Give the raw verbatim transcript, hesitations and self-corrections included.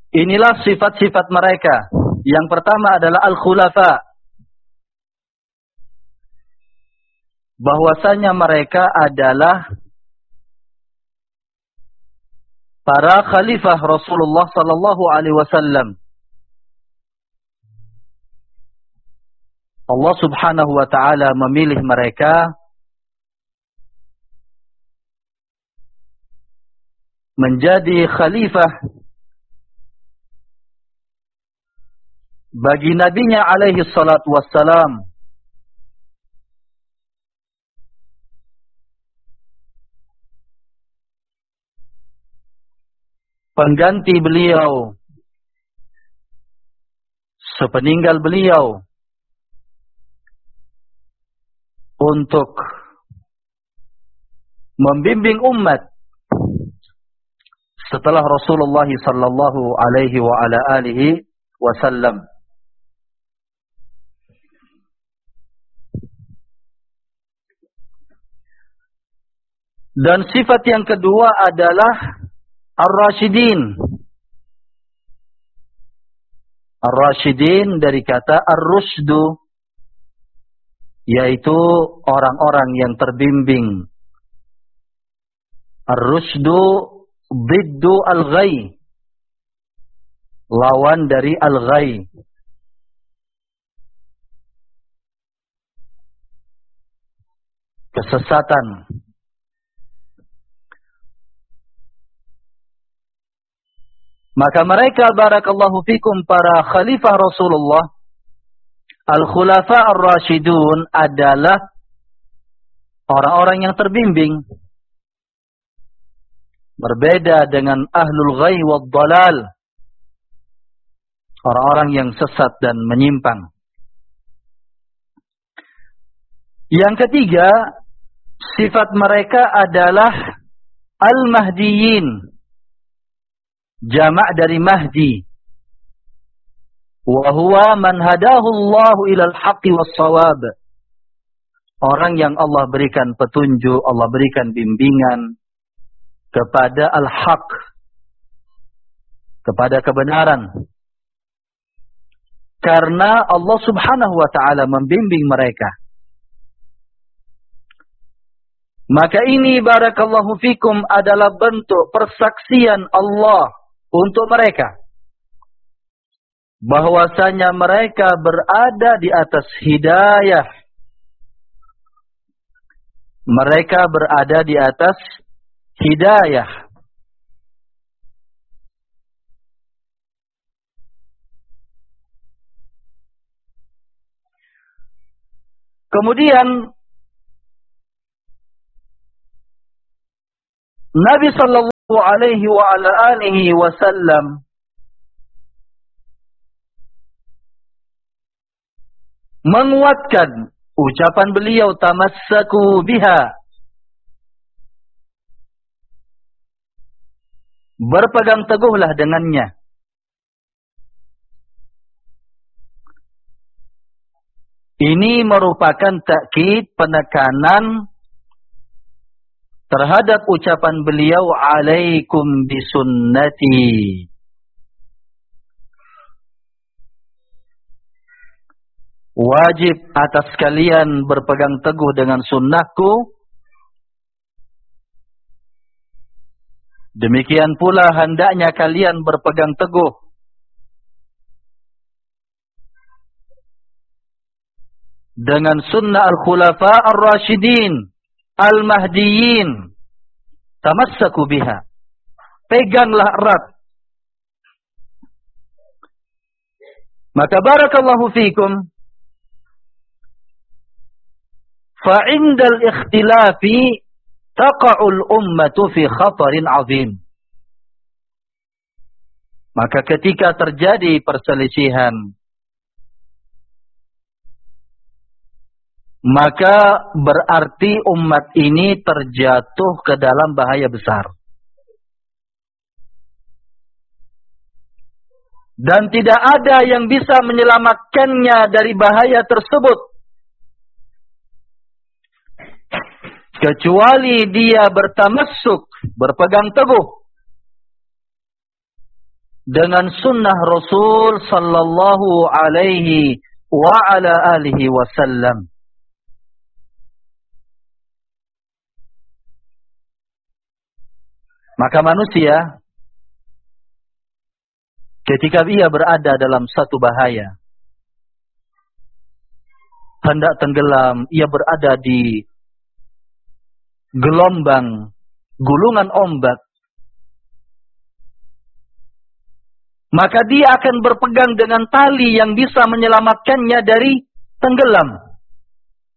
Inilah sifat-sifat mereka. Yang pertama adalah al-khulafa. Bahwasanya mereka adalah para khalifah Rasulullah sallallahu alaihi wasallam. Allah Subhanahu wa taala memilih mereka menjadi khalifah bagi nabinya alaihi salatu wassalam. Pengganti beliau sepeninggal beliau untuk membimbing umat setelah Rasulullah sallallahu alaihi wa ala alihi wasallam. Dan sifat yang kedua adalah Ar-Rasyidin. Ar-Rasyidin dari kata Ar-Rusydu, yaitu orang-orang yang terbimbing. Ar-Rusydu biddu al-ghay, lawan dari al-ghay. Kesesatan. Maka mereka, barakallahu fikum, para khalifah Rasulullah, al-khulafa ar-rasyidun, adalah orang-orang yang terbimbing. Berbeda dengan ahlul ghai wad dalal, orang-orang yang sesat dan menyimpang. Yang ketiga, sifat mereka adalah al-mahdiyin. Jamak dari Mahdi. Wa huwa man hadahu Allahu ilal haqqi was shawab. Orang yang Allah berikan petunjuk, Allah berikan bimbingan kepada al-haq, kepada kebenaran. Karena Allah Subhanahu wa taala membimbing mereka. Maka ini, barakallahu fikum, adalah bentuk persaksian Allah untuk mereka, bahwasanya mereka berada di atas hidayah. Mereka berada di atas hidayah. Kemudian Nabi sallallahu alaihi wa ala alihi wasallam menguatkan ucapan beliau, tamassaku biha, berpegang teguhlah dengannya. Ini merupakan takkid, penekanan terhadap ucapan beliau, alaikum bisunnati. Wajib atas kalian berpegang teguh dengan sunnahku. Demikian pula hendaknya kalian berpegang teguh dengan sunnah al-khulafa ar-rasyidin al-mahdiyin. Tamassaku biha. Peganglah erat. Maka barakallahu fikum, fa'indal ikhtilafi taqa'ul ummatu fi khatarin azim. Maka ketika terjadi perselisihan, maka berarti umat ini terjatuh ke dalam bahaya besar. Dan tidak ada yang bisa menyelamatkannya dari bahaya tersebut, kecuali dia bertamassuk, berpegang teguh dengan sunnah Rasul sallallahu alaihi wa ala alihi wasallam. Maka manusia ketika ia berada dalam satu bahaya, hendak tenggelam, ia berada di gelombang, gulungan ombak, maka dia akan berpegang dengan tali yang bisa menyelamatkannya dari tenggelam.